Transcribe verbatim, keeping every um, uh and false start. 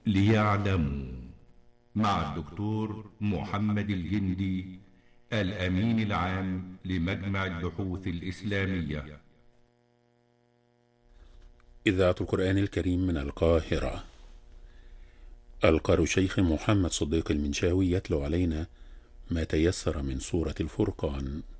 ليعلموا مع الدكتور محمد الجندي الأمين العام لمجمع البحوث الإسلامية. إذاعة القرآن الكريم من القاهرة. القارئ الشيخ محمد صديق المنشاوي يتلو علينا ما تيسر من سورة الفرقان.